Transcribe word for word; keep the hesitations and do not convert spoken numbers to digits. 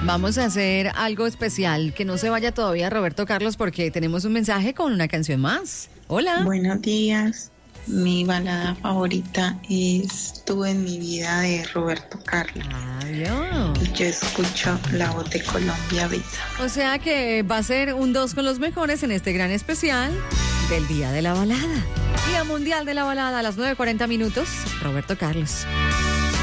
Vamos a hacer algo especial, que no se vaya todavía Roberto Carlos porque tenemos un mensaje con una canción más. Hola. Buenos días. Mi balada favorita es Tú en mi vida de Roberto Carlos. Adiós. Y yo escucho La Voz de Colombia Besa. O sea que va a ser un dos con los mejores en este gran especial del Día de la Balada. Día Mundial de la Balada a las nueve cuarenta minutos. Roberto Carlos.